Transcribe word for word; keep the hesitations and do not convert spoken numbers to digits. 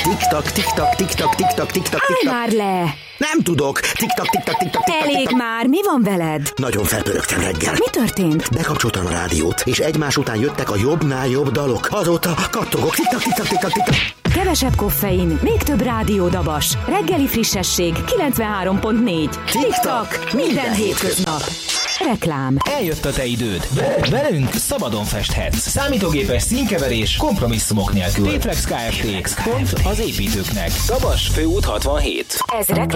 Tik-tak, tik-tak, tik-tak, tik-tak, tik-tak, Állj tik-tak. már le! Nem tudok. Tik-tak, tik-tak, tik-tak, tik-tak. Elég tik-tak. már, mi van veled? Nagyon felpörögtem reggel. Mi történt? Bekapcsoltam a rádiót, és egymás után jöttek a jobbnál jobb dalok. Azóta kattogok. Tik-tak, tik-tak, tik-tak, tik-tak. Kevesebb koffein, még több rádiódabas. Reggeli frissesség, kilencvenhárom pont négy. Tik-tak, minden hétköznap. Reklám. Eljött a te időd. Veled, velünk szabadon festhetsz. Számítógépes színkeverés, kompromisszumok nélkül. Téflex Kft. Pont az építőknek. Dabas, főút hatvanhét. Ez reklám.